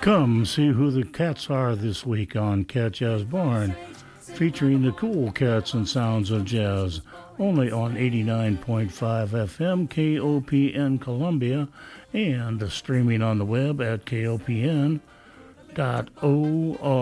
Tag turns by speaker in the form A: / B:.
A: Come see who the cats are this week on Cat Jazz Barn, featuring the cool cats and sounds of jazz, only on 89.5 FM KOPN Columbia and streaming on the web at kopn.org.